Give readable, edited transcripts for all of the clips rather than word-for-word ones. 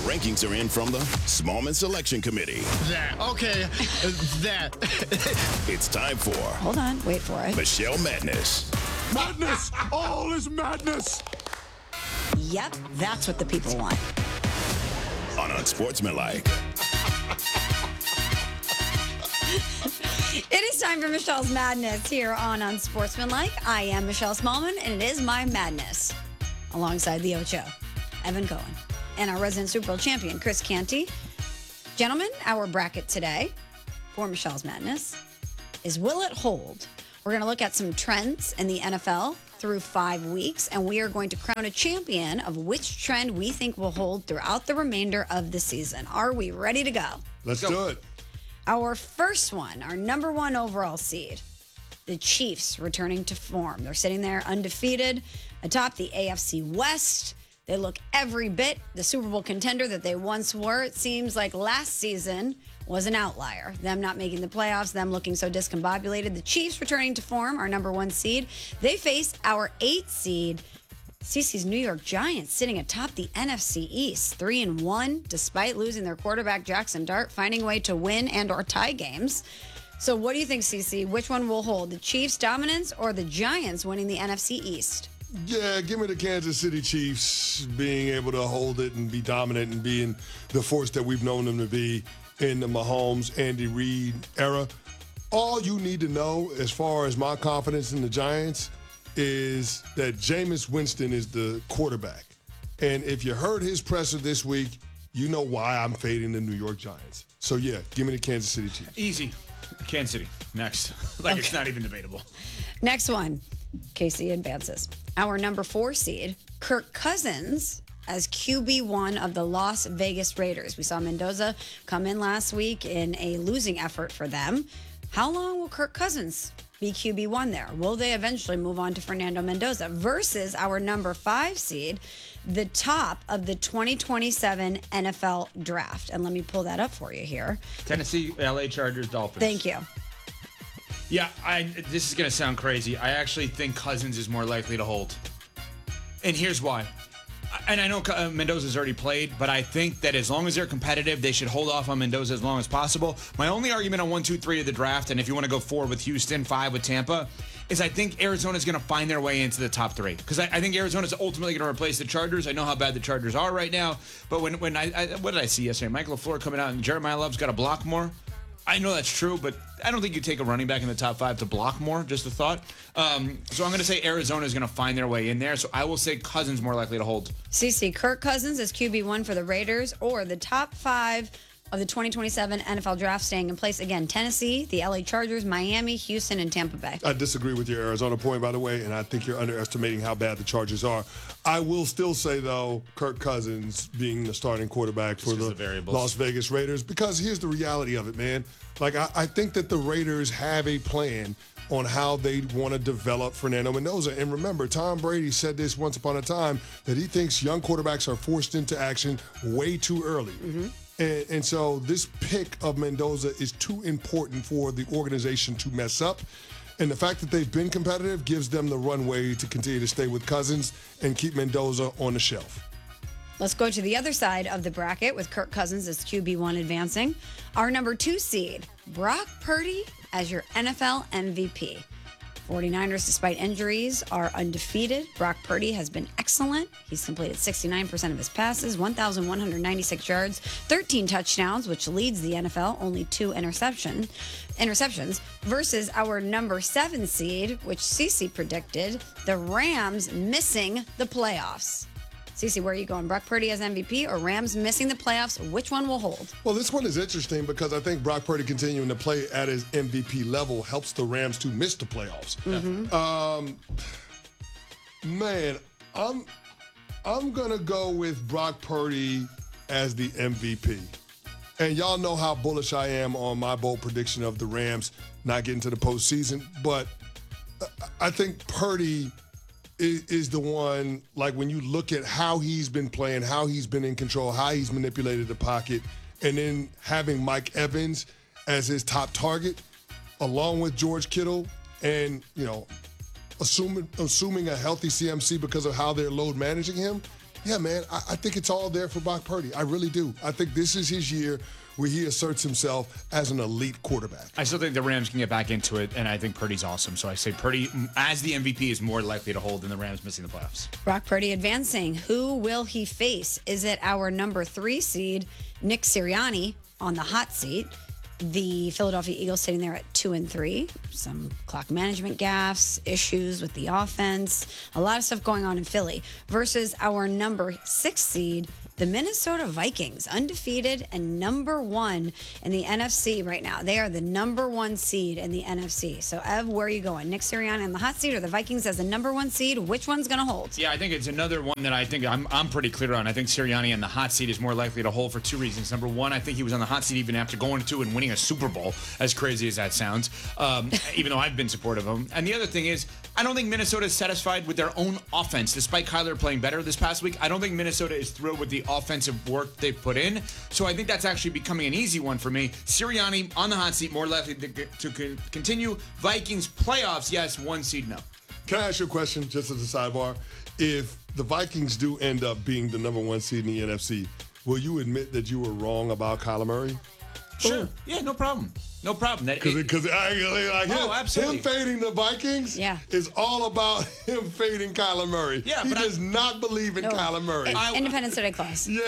rankings are in from the Smallman Selection Committee. That. It's time for Hold on, wait for it. Michelle Madness. Madness! All is madness! Yep, that's what the people want. On Unsportsmanlike. It is time for Michelle's Madness here on Unsportsmanlike. I am Michelle Smallman, and it is my madness. Alongside the Ocho, Evan Cohen, and our resident Super Bowl champion, Chris Canty. Gentlemen, our bracket today for Michelle's Madness is Will It Hold? We're going to look at some trends in the NFL through 5 weeks, and we are going to crown a champion of which trend we think will hold throughout the remainder of the season. Are we ready to go? Let's do it. Our first one, our number one overall seed, the Chiefs returning to form. They're sitting there undefeated atop the AFC West. They look every bit the Super Bowl contender that they once were. It seems like last season was an outlier. Them not making the playoffs, them looking so discombobulated. The Chiefs returning to form, our number one seed. They face our 8th seed, CeCe's New York Giants, sitting atop the NFC East, 3-1, despite losing their quarterback Jackson Dart, finding a way to win and or tie games. So what do you think, CeCe? Which one will hold? The Chiefs' dominance or the Giants winning the NFC East? Yeah, give me the Kansas City Chiefs being able to hold it and be dominant and being the force that we've known them to be in the Mahomes, Andy Reid era. All you need to know as far as my confidence in the Giants is that Jameis Winston is the quarterback. And if you heard his presser this week, you know why I'm fading the New York Giants. So, yeah, give me the Kansas City Chiefs. Easy. Kansas City. Next. It's not even debatable. Next one. Casey advances. Our number 4 seed, Kirk Cousins, as QB1 of the Las Vegas Raiders. We saw Mendoza come in last week in a losing effort for them. How long will Kirk Cousins be QB1 there? Will they eventually move on to Fernando Mendoza versus our number 5 seed, the top of the 2027 NFL draft? And let me pull that up for you here. Tennessee, LA Chargers, Dolphins. Thank you. Yeah, this is going to sound crazy. I actually think Cousins is more likely to hold. And here's why. And I know Mendoza's already played, but I think that as long as they're competitive, they should hold off on Mendoza as long as possible. My only argument on 1, 2, 3 of the draft, and if you want to go 4 with Houston, 5 with Tampa, is I think Arizona's going to find their way into the top 3. Because I think Arizona's ultimately going to replace the Chargers. I know how bad the Chargers are right now. But when what did I see yesterday? Michael LaFleur coming out and Jeremiah Love's got to block more. I know that's true, but I don't think you take a running back in the top 5 to block more, just a thought. So I'm going to say Arizona is going to find their way in there. So I will say Cousins more likely to hold. CeCe, Kirk Cousins is QB1 for the Raiders, or the top 5 of the 2027 NFL draft staying in place. Again, Tennessee, the LA Chargers, Miami, Houston, and Tampa Bay. I disagree with your Arizona point, by the way, and I think you're underestimating how bad the Chargers are. I will still say, though, Kirk Cousins being the starting quarterback for the Las Vegas Raiders, because here's the reality of it, man. Like, I think that the Raiders have a plan on how they want to develop Fernando Mendoza. And remember, Tom Brady said this once upon a time, that he thinks young quarterbacks are forced into action way too early. Mm-hmm. And so this pick of Mendoza is too important for the organization to mess up. And the fact that they've been competitive gives them the runway to continue to stay with Cousins and keep Mendoza on the shelf. Let's go to the other side of the bracket with Kirk Cousins as QB1 advancing. Our number 2 seed, Brock Purdy as your NFL MVP. 49ers, despite injuries, are undefeated. Brock Purdy has been excellent. He's completed 69% of his passes, 1,196 yards, 13 touchdowns, which leads the NFL, only 2 interceptions, versus our number 7 seed, which CeCe predicted, the Rams missing the playoffs. CeCe, where are you going? Brock Purdy as MVP or Rams missing the playoffs? Which one will hold? Well, this one is interesting because I think Brock Purdy continuing to play at his MVP level helps the Rams to miss the playoffs. Mm-hmm. Man, I'm gonna go with Brock Purdy as the MVP. And y'all know how bullish I am on my bold prediction of the Rams not getting to the postseason. But I think Purdy is the one, like when you look at how he's been playing, how he's been in control, how he's manipulated the pocket, and then having Mike Evans as his top target, along with George Kittle, and, you know, assuming a healthy CMC because of how they're load managing him, Yeah, man, I think it's all there for Brock Purdy. I really do. I think this is his year where he asserts himself as an elite quarterback. I still think the Rams can get back into it, and I think Purdy's awesome. So I say Purdy, as the MVP, is more likely to hold than the Rams missing the playoffs. Brock Purdy advancing. Who will he face? Is it our number 3 seed, Nick Sirianni, on the hot seat? The Philadelphia Eagles sitting there at 2-3. Some clock management gaffes, issues with the offense, a lot of stuff going on in Philly. Versus our number 6 seed, the Minnesota Vikings, undefeated and number 1 in the NFC right now. They are the number 1 seed in the NFC. So, Ev, where are you going? Nick Sirianni on the hot seat or the Vikings as the number 1 seed? Which one's going to hold? Yeah, I think it's another one that I think I'm pretty clear on. I think Sirianni on the hot seat is more likely to hold for 2 reasons. Number 1, I think he was on the hot seat even after going to and winning a Super Bowl, as crazy as that sounds, even though I've been supportive of him. And the other thing is, I don't think Minnesota is satisfied with their own offense. Despite Kyler playing better this past week, I don't think Minnesota is thrilled with the offensive work they've put in. So I think that's actually becoming an easy one for me. Sirianni on the hot seat, more likely to continue. Vikings playoffs, yes. 1 seed, no. Can I ask you a question, just as a sidebar? If the Vikings do end up being the number 1 seed in the NFC, will you admit that you were wrong about Kyler Murray? Sure. Yeah, no problem. No problem. Because absolutely. Him fading the Vikings is all about him fading Kyler Murray. Yeah, he does not believe in Kyler Murray. Independent Study clause. Yeah.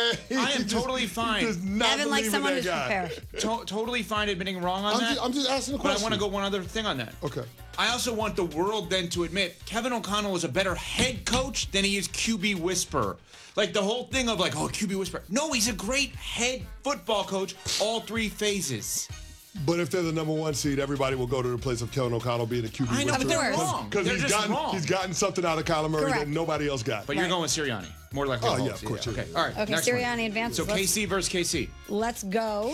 I am totally fine. Does not Evan likes someone who's prepared. Totally fine admitting wrong on that. I'm just asking a question. But I want to go one other thing on that. Okay. I also want the world then to admit Kevin O'Connell is a better head coach than he is QB whisperer. Like the whole thing of like, oh, QB whisperer. No, he's a great head football coach, all 3 phases. But if they're the number 1 seed, everybody will go to the place of Kevin O'Connell being a QB I know, whisperer. but they're wrong. Because he's gotten something out of Kyler Murray that nobody else got. But you're going with Sirianni. More likely. Oh, yeah, of course. Okay, all right. Okay, Sirianni advances. So KC versus KC. Let's go.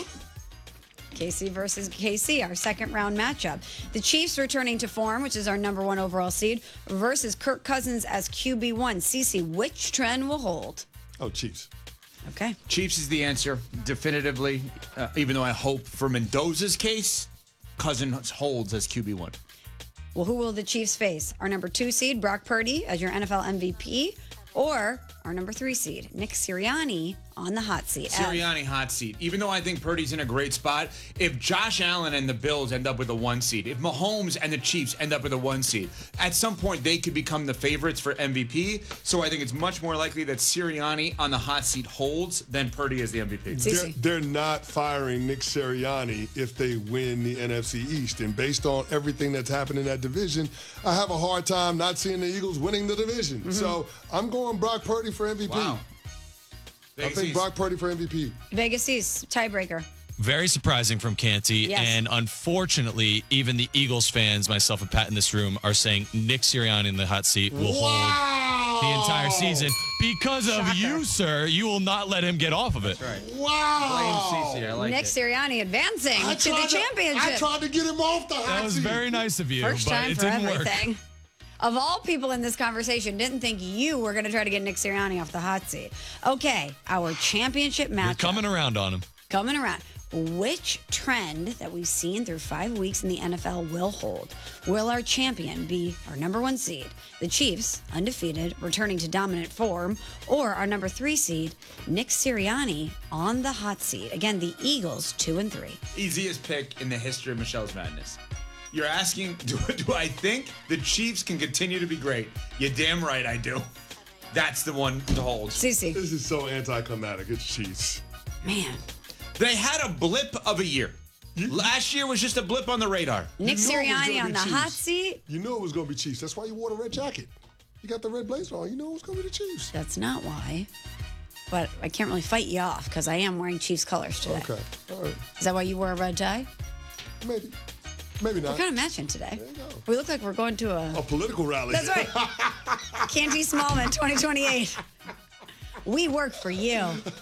KC versus KC, our second round matchup. The Chiefs returning to form, which is our number 1 overall seed, versus Kirk Cousins as QB1. CC, which trend will hold? Oh, Chiefs. Okay. Chiefs is the answer, definitively. Even though I hope for Mendoza's case, Cousins holds as QB1. Well, who will the Chiefs face? Our number 2 seed, Brock Purdy, as your NFL MVP, or our number 3 seed, Nick Sirianni, on the hot seat. Sirianni hot seat. Even though I think Purdy's in a great spot, if Josh Allen and the Bills end up with a 1 seed, if Mahomes and the Chiefs end up with a 1 seed, at some point they could become the favorites for MVP. So I think it's much more likely that Sirianni on the hot seat holds than Purdy as the MVP. They're not firing Nick Sirianni if they win the NFC East. And based on everything that's happened in that division, I have a hard time not seeing the Eagles winning the division. Mm-hmm. So I'm going Brock Purdy for MVP. Wow. I think Brock Purdy for MVP. Vegas East, tiebreaker. Very surprising from Canty. Yes. And unfortunately, even the Eagles fans, myself and Pat in this room, are saying Nick Sirianni in the hot seat will hold the entire season. Because of you, sir, you will not let him get off of it. That's right. Wow. Blame CC. I like Nick it. Sirianni advancing to the championship. I tried to get him off the hot seat. That was very nice of you, First but time it for didn't everything. work. Of all people in this conversation, didn't think you were going to try to get Nick Sirianni off the hot seat. Okay, our championship matchup. You're coming around on him. Coming around. Which trend that we've seen through 5 weeks in the NFL will hold? Will our champion be our number 1 seed, the Chiefs, undefeated, returning to dominant form, or our number 3 seed, Nick Sirianni, on the hot seat? Again, the Eagles, 2-3. Easiest pick in the history of Michelle's Madness. You're asking, do I think the Chiefs can continue to be great? You're damn right I do. That's the one to hold. CC. This is so anticlimactic. It's Chiefs. Man. They had a blip of a year. Last year was just a blip on the radar. Nick You know it was Sirianni gonna on be the Chiefs. hot seat? You know it was going to be Chiefs. That's why you wore the red jacket. You got the red blazer on. You know it was going to be the Chiefs. That's not why. But I can't really fight you off because I am wearing Chiefs colors today. Okay. All right. Is that why you wore a red tie? Maybe. Maybe not. We're kind of matching today. There you go. We look like we're going to A political rally. That's right. Canty Smallman 2028. We work for you.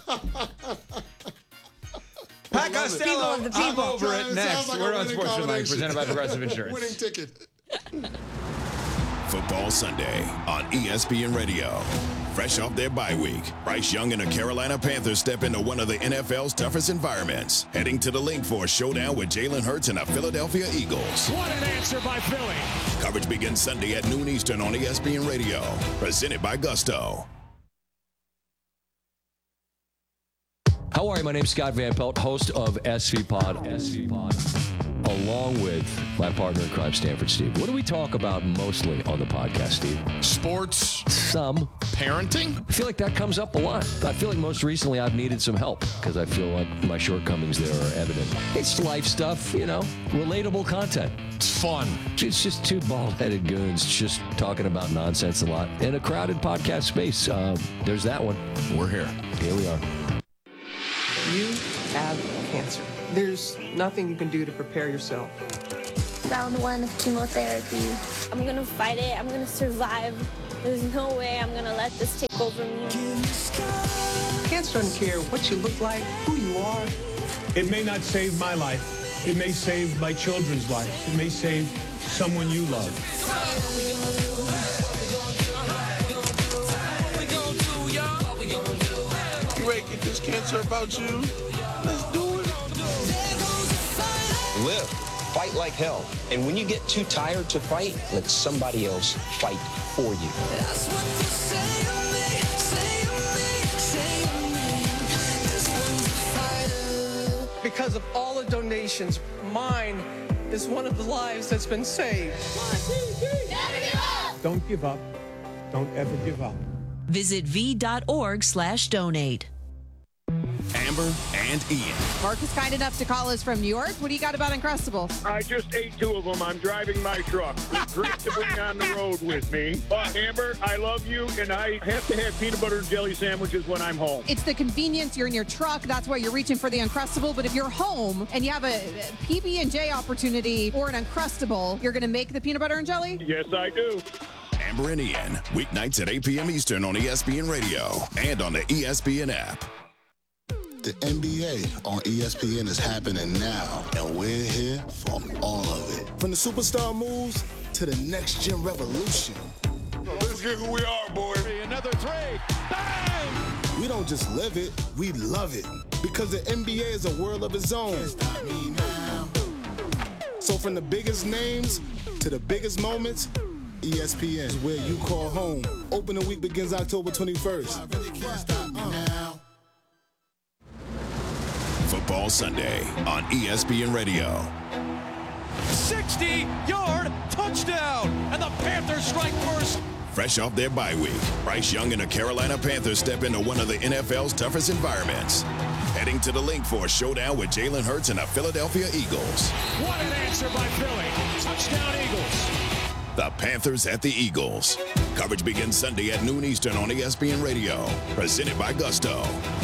Pat People Costello, of the I'm people. over it Sounds next. like a We're on winning Sports Tonight, combination. presented by Progressive Insurance. Winning ticket. Football Sunday on ESPN Radio. Fresh off their bye week, Bryce Young and the Carolina Panthers step into one of the NFL's toughest environments, heading to the link for a showdown with Jalen Hurts and the Philadelphia Eagles. What an answer by Philly. Coverage begins Sunday at noon Eastern on ESPN Radio. Presented by Gusto. How are you? My name's Scott Van Pelt, host of SV Pod, along with my partner in crime, Stanford Steve. What do we talk about mostly on the podcast, Steve? Sports. Some. Parenting. I feel like that comes up a lot. I feel like most recently I've needed some help because I feel like my shortcomings there are evident. It's life stuff, relatable content. It's fun. It's just two bald-headed goons just talking about nonsense a lot in a crowded podcast space. There's that one. We're here. Here we are. You have cancer. There's nothing you can do to prepare yourself. Round 1 of chemotherapy. I'm gonna fight it. I'm gonna survive. There's no way I'm gonna let this take over me. Cancer doesn't care what you look like, who you are. It may not save my life. It may save my children's lives. It may save someone you love. You ready to get this cancer about you? Let's do it. Live. Fight like hell. And when you get too tired to fight, let somebody else fight for you. That's what you say to me, This one's a fighter. Because of all the donations, mine is one of the lives that's been saved. 1, 2, 3. Never give up. Don't give up. Don't ever give up. Visit v.org/donate. Amber and Ian. Mark is kind enough to call us from New York. What do you got about Uncrustables? I just ate 2 of them. I'm driving my truck. It's great to bring on the road with me. But Amber, I love you, and I have to have peanut butter and jelly sandwiches when I'm home. It's the convenience. You're in your truck. That's why you're reaching for the Uncrustable. But if you're home and you have a PB&J opportunity or an Uncrustable, you're going to make the peanut butter and jelly? Yes, I do. Amber and Ian, weeknights at 8 p.m. Eastern on ESPN Radio and on the ESPN app. The NBA on ESPN is happening now, and we're here for all of it. From the superstar moves to the next-gen revolution. Let's get who we are, boy. Another 3. Bang! We don't just live it, we love it. Because the NBA is a world of its own. Can't stop me now. So from the biggest names to the biggest moments, ESPN is where you call home. Opening week begins October 21st. I really can't stop me now. Football Sunday on ESPN Radio. 60-yard touchdown, and the Panthers strike first. Fresh off their bye week, Bryce Young and the Carolina Panthers step into one of the NFL's toughest environments. Heading to the link for a showdown with Jalen Hurts and the Philadelphia Eagles. What an answer by Philly. Touchdown Eagles. The Panthers at the Eagles. Coverage begins Sunday at noon Eastern on ESPN Radio. Presented by Gusto.